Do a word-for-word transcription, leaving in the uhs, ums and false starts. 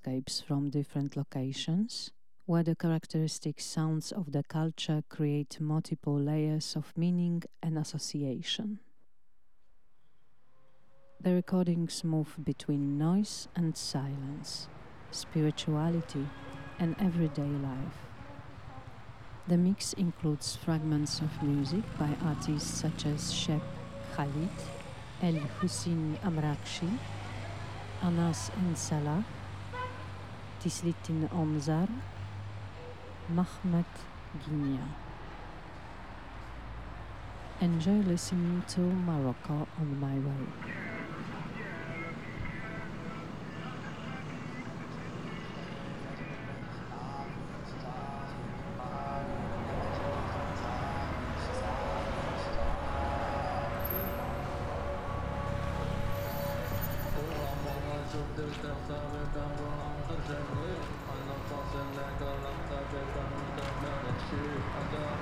soundscapes from different locations, where the characteristic sounds of the culture create multiple layers of meaning and association. The recordings move between noise and silence, spirituality and everyday life. The mix includes fragments of music by artists such as Shep Khalid, El Hussein Amrakshi, Anas and Salah, Tislitin Omzar, Mahmet Ginia. Enjoy listening to Morocco on my way. Thank you.